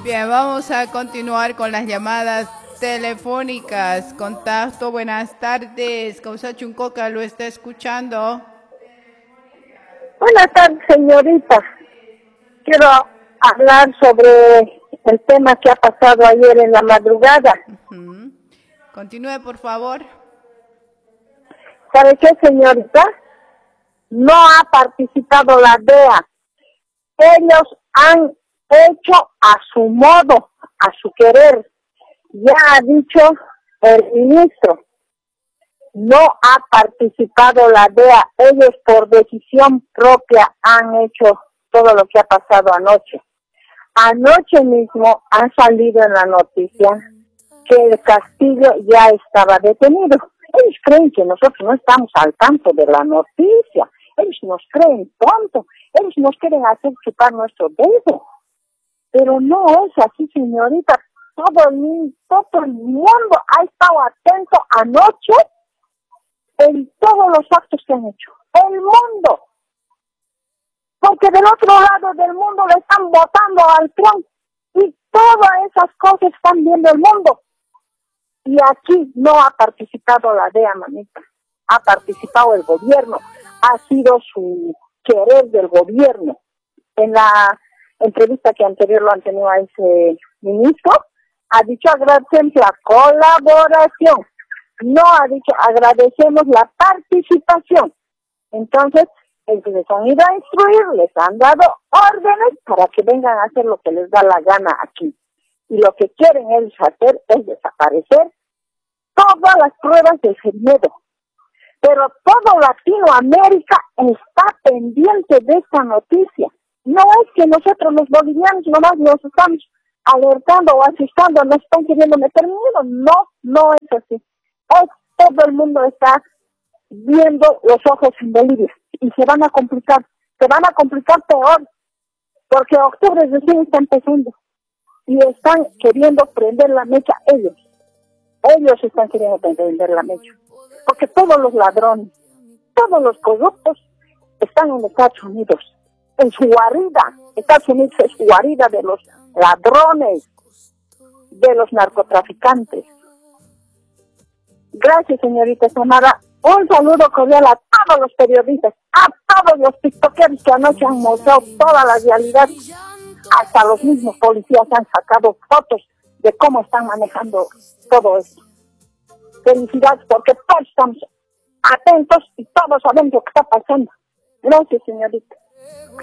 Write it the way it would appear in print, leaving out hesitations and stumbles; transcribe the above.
Bien, vamos a continuar con las llamadas telefónicas. Contacto, buenas tardes. Causa Chuncoca, ¿lo está escuchando? Buenas tardes, señorita. Quiero hablar sobre el tema que ha pasado ayer en la madrugada. Continúe, por favor. ¿Sabe qué, señorita? No ha participado la DEA. Ellos han hecho a su modo, a su querer. Ya ha dicho el ministro. No ha participado la DEA. Ellos por decisión propia han hecho todo lo que ha pasado anoche. Anoche mismo ha salido en la noticia que el Castillo ya estaba detenido. Ellos creen que nosotros no estamos al tanto de la noticia. Ellos nos creen tontos. Ellos nos quieren hacer chupar nuestro dedo. Pero no es así, señorita. Todo el mundo ha estado atento anoche en todos los actos que han hecho. El mundo. Porque del otro lado del mundo le están votando al Trump. Y todas esas cosas están viendo el mundo. Y aquí no ha participado la DEA, mamita. Ha participado el gobierno. Ha sido su querer del gobierno. En la entrevista que anterior lo han tenido a ese ministro, ha dicho agradecemos la colaboración. No ha dicho agradecemos la participación. Entonces, les han ido a instruir, les han dado órdenes para que vengan a hacer lo que les da la gana aquí. Y lo que quieren ellos hacer es desaparecer todas las pruebas del miedo. Pero todo Latinoamérica está pendiente de esta noticia. No es que nosotros los bolivianos nomás nos estamos alertando o asustando, nos están queriendo meter miedo. No, no es así. Todo el mundo está viendo los ojos en Bolivia y se van a complicar peor, porque octubre recién está empezando y están queriendo prender la mecha ellos están queriendo prender la mecha, porque todos los ladrones, todos los corruptos están en Estados Unidos, en su guarida. Estados Unidos es guarida de los ladrones, de los narcotraficantes. Gracias, señorita Samara. Un saludo cordial a todos los periodistas, a todos los tiktokeros que anoche han mostrado toda la realidad. Hasta los mismos policías han sacado fotos de cómo están manejando todo esto. Felicidades, porque todos estamos atentos y todos sabemos lo que está pasando. Gracias, señorita.